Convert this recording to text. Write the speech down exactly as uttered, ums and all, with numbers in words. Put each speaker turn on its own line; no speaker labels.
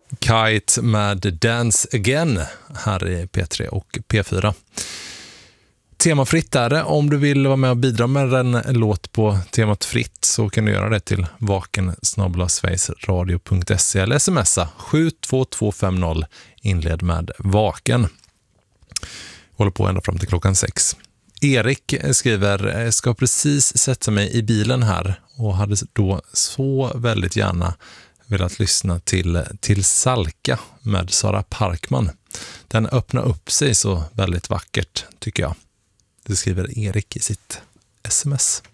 Kite med Dance Again här i P tre och P fyra. Temafritt är det. Om du vill vara med och bidra med en låt på temat fritt så kan du göra det till vaken snabel-a sverigesradio punkt se eller smsa sju två två fem noll inled med vaken. Håller på ända fram till klockan sex. Erik skriver, ska precis sätta mig i bilen här och hade då så väldigt gärna velat lyssna till, till Salka med Sara Parkman. Den öppnar upp sig så väldigt vackert tycker jag. Det skriver Erik i sitt sms.